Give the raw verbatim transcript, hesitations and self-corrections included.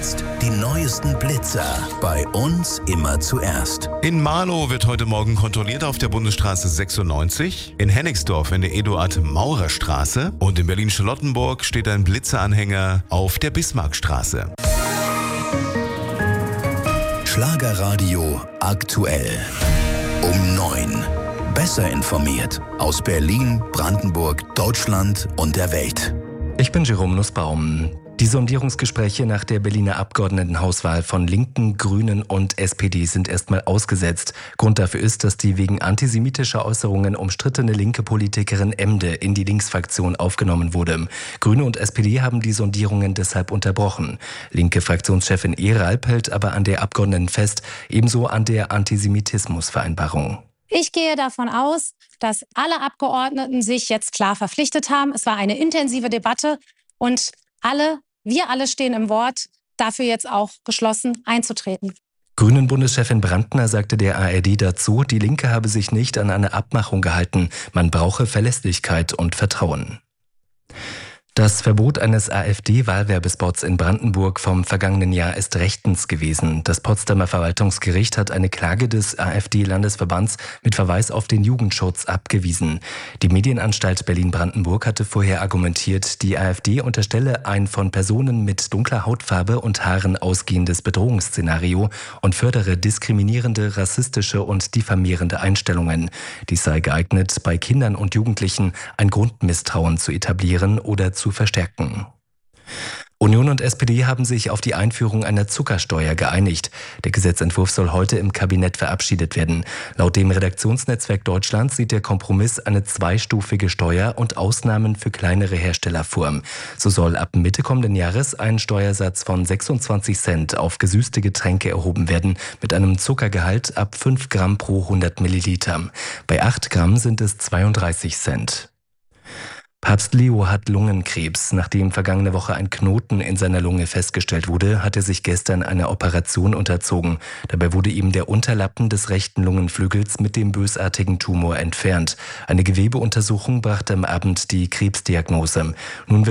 Jetzt die neuesten Blitzer. Bei uns immer zuerst. In Marlow wird heute Morgen kontrolliert auf der Bundesstraße sechsundneunzig, in Hennigsdorf in der Eduard-Maurer-Straße und in Berlin-Charlottenburg steht ein Blitzeranhänger auf der Bismarckstraße. Schlagerradio aktuell. Um neun. Besser informiert aus Berlin, Brandenburg, Deutschland und der Welt. Ich bin Jerome Nussbaum. Die Sondierungsgespräche nach der Berliner Abgeordnetenhauswahl von Linken, Grünen und S P D sind erstmal ausgesetzt. Grund dafür ist, dass die wegen antisemitischer Äußerungen umstrittene linke Politikerin Emde in die Linksfraktion aufgenommen wurde. Grüne und S P D haben die Sondierungen deshalb unterbrochen. Linke Fraktionschefin Ehralp hält aber an der Abgeordneten fest, ebenso an der Antisemitismusvereinbarung. Ich gehe davon aus, dass alle Abgeordneten sich jetzt klar verpflichtet haben. Es war eine intensive Debatte und alle, wir alle stehen im Wort, dafür jetzt auch geschlossen einzutreten. Grünen-Bundeschefin Brandner sagte der A R D dazu, die Linke habe sich nicht an eine Abmachung gehalten. Man brauche Verlässlichkeit und Vertrauen. Das Verbot eines AfD-Wahlwerbespots in Brandenburg vom vergangenen Jahr ist rechtens gewesen. Das Potsdamer Verwaltungsgericht hat eine Klage des AfD-Landesverbands mit Verweis auf den Jugendschutz abgewiesen. Die Medienanstalt Berlin-Brandenburg hatte vorher argumentiert, die AfD unterstelle ein von Personen mit dunkler Hautfarbe und Haaren ausgehendes Bedrohungsszenario und fördere diskriminierende, rassistische und diffamierende Einstellungen. Dies sei geeignet, bei Kindern und Jugendlichen ein Grundmisstrauen zu etablieren oder zu zu verstärken. Union und S P D haben sich auf die Einführung einer Zuckersteuer geeinigt. Der Gesetzentwurf soll heute im Kabinett verabschiedet werden. Laut dem Redaktionsnetzwerk Deutschland sieht der Kompromiss eine zweistufige Steuer und Ausnahmen für kleinere Hersteller vor. So soll ab Mitte kommenden Jahres ein Steuersatz von sechsundzwanzig Cent auf gesüßte Getränke erhoben werden, mit einem Zuckergehalt ab fünf Gramm pro hundert Milliliter. Bei acht Gramm sind es zweiunddreißig Cent. Papst Leo hat Lungenkrebs. Nachdem vergangene Woche ein Knoten in seiner Lunge festgestellt wurde, hat er sich gestern einer Operation unterzogen. Dabei wurde ihm der Unterlappen des rechten Lungenflügels mit dem bösartigen Tumor entfernt. Eine Gewebeuntersuchung brachte am Abend die Krebsdiagnose. Nun wird